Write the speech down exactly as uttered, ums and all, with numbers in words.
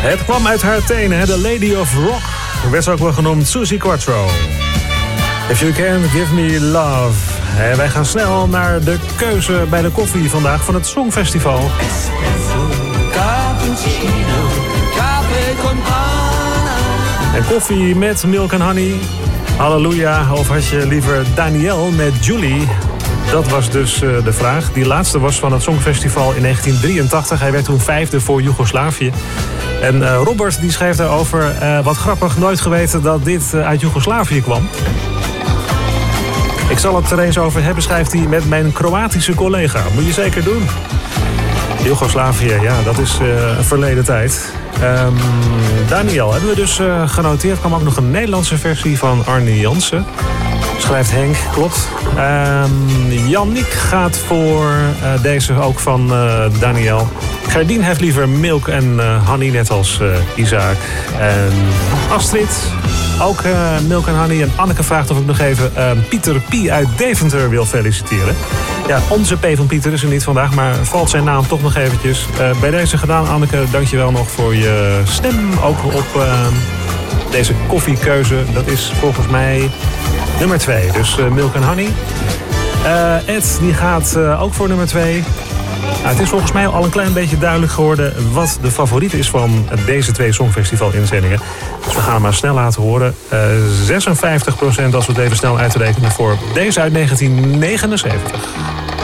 Het kwam uit haar tenen, de Lady of Rock. Werd ze ook wel genoemd Suzi Quatro. If You Can Give Me Love. En wij gaan snel naar de keuze bij de koffie vandaag van het Songfestival. En koffie met milk en honey. Halleluja. Of had je liever Daniel met Julie? Dat was dus uh, de vraag. Die laatste was van het Songfestival in negentien drieëntachtig. Hij werd toen vijfde voor Joegoslavië. En uh, Robert die schreef daarover... Uh, wat grappig, nooit geweten dat dit uh, uit Joegoslavië kwam. Ik zal het er eens over hebben, schrijft hij, met mijn Kroatische collega. Moet je zeker doen. Joegoslavië, ja, dat is uh, een verleden tijd. Um, Daniel hebben we dus uh, genoteerd. Er kwam ook nog een Nederlandse versie van Arne Jansen. Schrijft Henk, klopt. Um, Janniek gaat voor uh, deze ook van uh, Daniel. Gerdien heeft liever milk en uh, honey, net als uh, Isaac. En Astrid, ook uh, milk en honey. En Anneke vraagt of ik nog even uh, Pieter P. uit Deventer wil feliciteren. Ja, onze P van Pieter is er niet vandaag, maar valt zijn naam toch nog eventjes. Uh, bij deze gedaan, Anneke, dankjewel nog voor je stem. Ook op uh, deze koffiekeuze. Dat is volgens mij nummer twee, dus uh, milk en honey. Uh, Ed, die gaat uh, ook voor nummer twee. Nou, het is volgens mij al een klein beetje duidelijk geworden wat de favoriet is van deze twee Songfestival-inzendingen. Dus we gaan hem maar snel laten horen. Uh, zesenvijftig procent als we het even snel uitrekenen voor deze uit negentien negenenzeventig.